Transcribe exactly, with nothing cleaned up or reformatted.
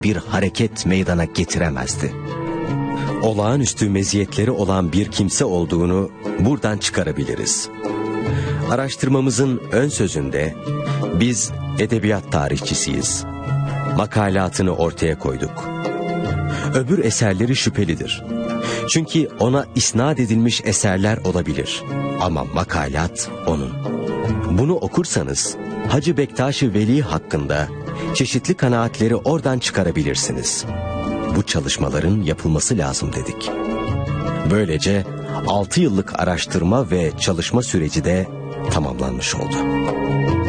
bir hareket meydana getiremezdi. Olağanüstü meziyetleri olan bir kimse olduğunu buradan çıkarabiliriz. Araştırmamızın ön sözünde biz edebiyat tarihçisiyiz makalatını ortaya koyduk. Öbür eserleri şüphelidir. Çünkü ona isnat edilmiş eserler olabilir. Ama makalat onun. Bunu okursanız Hacı Bektaş-ı Veli hakkında çeşitli kanaatleri oradan çıkarabilirsiniz. Bu çalışmaların yapılması lazım dedik. Böylece altı yıllık araştırma ve çalışma süreci de tamamlanmış oldu.